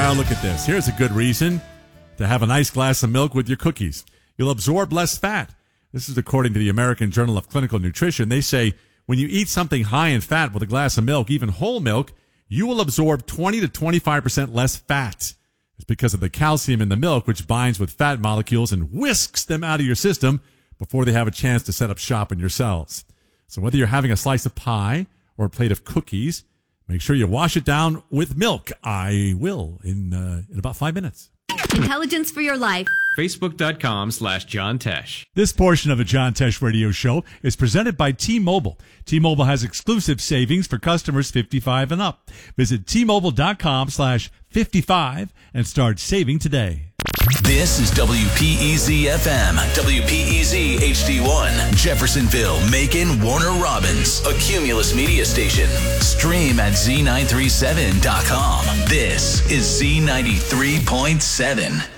look at this. Here's a good reason to have a nice glass of milk with your cookies. You'll absorb less fat. This is according to the American Journal of Clinical Nutrition. They say when you eat something high in fat with a glass of milk, even whole milk, you will absorb 20 to 25% less fat. It's because of the calcium in the milk, which binds with fat molecules and whisks them out of your system before they have a chance to set up shop in your cells. So whether you're having a slice of pie or a plate of cookies, make sure you wash it down with milk. I will in about 5 minutes. Intelligence for your life. Facebook.com/John Tesh. This portion of the John Tesh Radio Show is presented by T-Mobile. T-Mobile has exclusive savings for customers 55 and up. Visit T-Mobile.com/55 and start saving today. This is WPEZ-FM, WPEZ HD1, Jeffersonville, Macon, Warner Robins, a Cumulus media station. Stream at Z937.com. This is Z93.7.